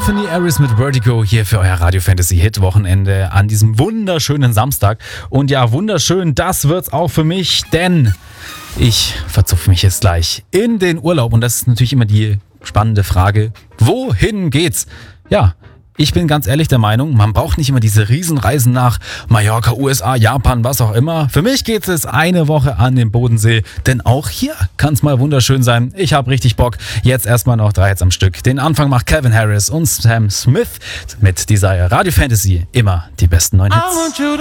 Symphony Aris mit Vertigo hier für euer Radio Fantasy Hit Wochenende an diesem wunderschönen Samstag. Und ja, wunderschön, das wird's auch für mich, denn ich verzupfe mich jetzt gleich in den Urlaub. Und das ist natürlich immer die spannende Frage, wohin geht's? Ja, ich bin ganz ehrlich der Meinung, man braucht nicht immer diese Riesenreisen nach Mallorca, USA, Japan, was auch immer. Für mich geht es eine Woche an den Bodensee, denn auch hier kann es mal wunderschön sein. Ich habe richtig Bock. Jetzt erstmal noch 3 Hits am Stück. Den Anfang macht Calvin Harris und Sam Smith mit dieser Radio Fantasy. Immer die besten 9 Hits.